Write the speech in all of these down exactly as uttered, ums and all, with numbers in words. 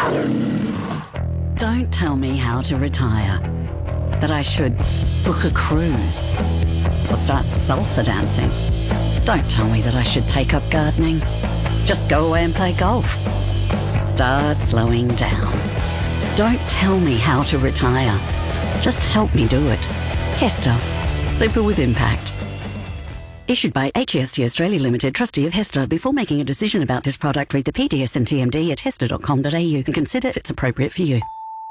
Don't tell me how to retire. That I should book a cruise or start salsa dancing. Don't tell me that I should take up gardening. Just go away and play golf. Start slowing down. Don't tell me how to retire. Just help me do it. Hester. Super with impact. Issued by H E S T Australia Limited, trustee of Hester. Before making a decision about this product, read the P D S and T M D at hester dot com dot a u and consider if it's appropriate for you.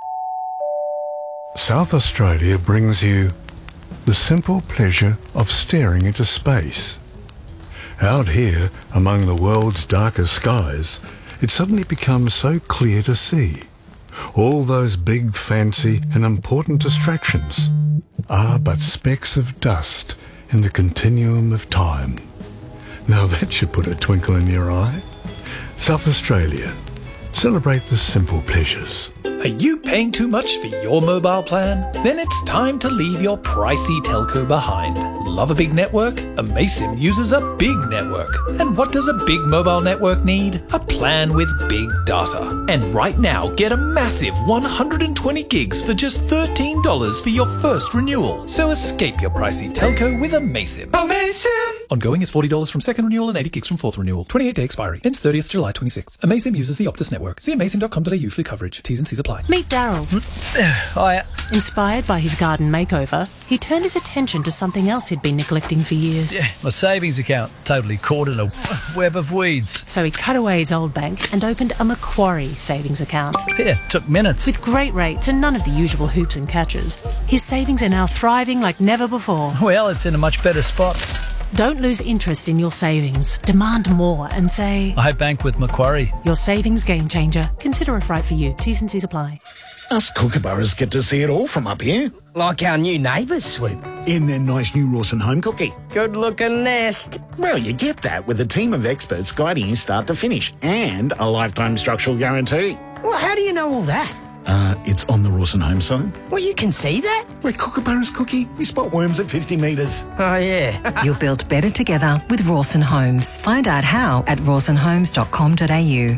South Australia brings you the simple pleasure of staring into space. Out here, among the world's darkest skies, it suddenly becomes so clear to see. All those big, fancy and important distractions are but specks of dust in the continuum of time. Now that should put a twinkle in your eye. South Australia. Celebrate the simple pleasures. Are you paying too much for your mobile plan? Then it's time to leave your pricey telco behind. Love a big network? Amaysim uses a big network. And what does a big mobile network need? A plan with big data. And right now, get a massive one hundred twenty gigs for just thirteen dollars for your first renewal. So escape your pricey telco with Amaysim. Amaysim! Ongoing is forty dollars from second renewal and eighty gigs from fourth renewal. twenty-eight day expiry. Ends thirtieth July twenty-sixth. Amaysim uses the Optus network. See amaysim dot com dot a u for coverage. T's and C's apply. Meet Daryl. Hiya. Inspired by his garden makeover, he turned his attention to something else he'd been neglecting for years. Yeah, my savings account. Totally caught in a web of weeds. So he cut away his old bank and opened a Macquarie savings account. Yeah, took minutes. With great rates and none of the usual hoops and catches, his savings are now thriving like never before. Well, it's in a much better spot. Don't lose interest in your savings. Demand more and say, I bank with Macquarie. Your savings game changer. Consider if right for you. T's and C's apply. Us kookaburras get to see it all from up here. Like our new neighbours, Swoop. In their nice new Rawson home cookie. Good-looking nest. Well, you get that with a team of experts guiding you start to finish and a lifetime structural guarantee. Well, how do you know all that? Uh, it's on the Rawson home side. Well, you can see that? We're kookaburras cookie. We spot worms at fifty metres. Oh, yeah. You'll build better together with Rawson Homes. Find out how at rawson homes dot com dot a u.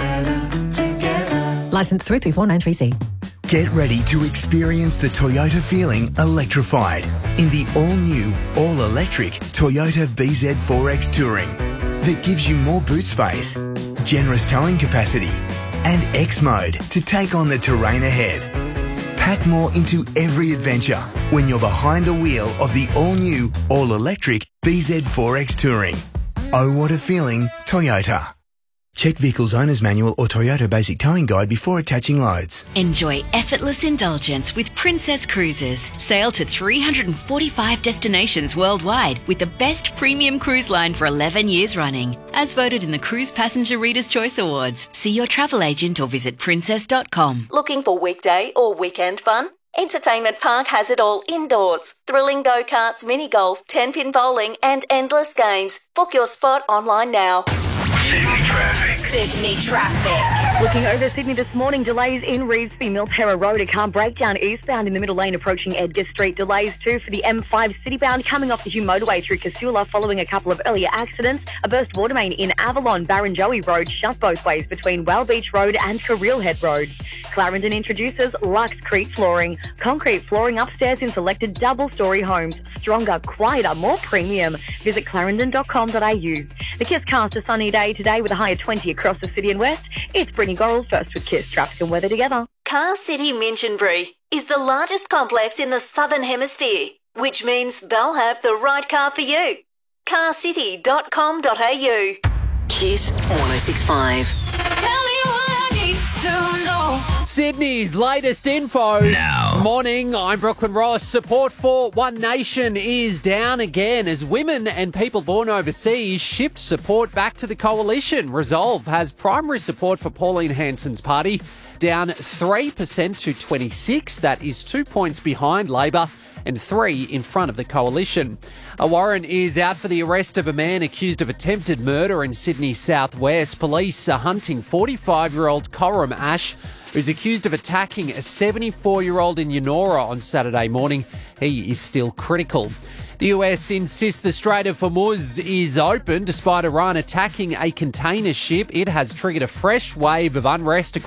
Licence three three four nine three C. Get ready to experience the Toyota feeling electrified in the all-new, all-electric Toyota B Z four X Touring that gives you more boot space, generous towing capacity and X-Mode to take on the terrain ahead. Pack more into every adventure when you're behind the wheel of the all-new, all-electric B Z four X Touring. Oh, what a feeling, Toyota. Check Vehicle's Owner's Manual or Toyota Basic Towing Guide before attaching loads. Enjoy effortless indulgence with Princess Cruises. Sail to three hundred forty-five destinations worldwide with the best premium cruise line for eleven years running. As voted in the Cruise Passenger Reader's Choice Awards. See your travel agent or visit princess dot com. Looking for weekday or weekend fun? Entertainment Park has it all indoors. Thrilling go-karts, mini-golf, ten-pin bowling and endless games. Book your spot online now. Sydney traffic. Sydney traffic. Looking over Sydney this morning, delays in Revesby Milterra Road. A car breakdown eastbound in the middle lane approaching Edgar Street. Delays too for the M five citybound coming off the Hume motorway through Casula following a couple of earlier accidents. A burst water main in Avalon. Barrenjoey Road shut both ways between Well Beach Road and Carrilhead Road. Clarendon introduces Luxcrete Flooring. Concrete flooring upstairs in selected double-storey homes. Stronger, quieter, more premium. Visit clarendon dot com dot a u. The Kiss cast a sunny day today with a high of twenty across the city and west. It's Brittany Gorrell first with Kiss traffic and weather together. Car City Minchinbury is the largest complex in the Southern Hemisphere, which means they'll have the right car for you. car city dot com dot a u. Kiss one oh six point five. Sydney's latest info. Now. Morning, I'm Brooklyn Ross. Support for One Nation is down again as women and people born overseas shift support back to the coalition. Resolve has primary support for Pauline Hanson's party down three percent to twenty-six. That is two points behind Labor and three in front of the coalition. A warrant is out for the arrest of a man accused of attempted murder in Sydney southwest. Police are hunting forty-five-year-old Coram Ash, who's accused of attacking a seventy-four-year-old in Yennora on Saturday morning. He is still critical. The U S insists the Strait of Hormuz is open despite Iran attacking a container ship. It has triggered a fresh wave of unrest